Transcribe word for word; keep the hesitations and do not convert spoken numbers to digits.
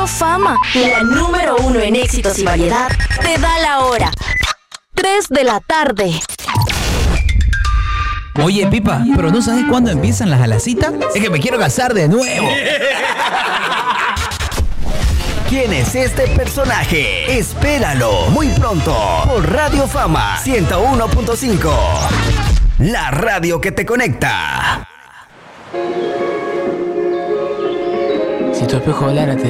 Fama, la número uno en éxitos y variedad, te da la hora. tres de la tarde. Oye, Pipa, ¿pero no sabes cuándo empiezan las alacitas? Es que me quiero casar de nuevo. ¿Quién es este personaje? Espéralo muy pronto por Radio Fama ciento uno punto cinco. La radio que te conecta. Si tu espejo hablara, te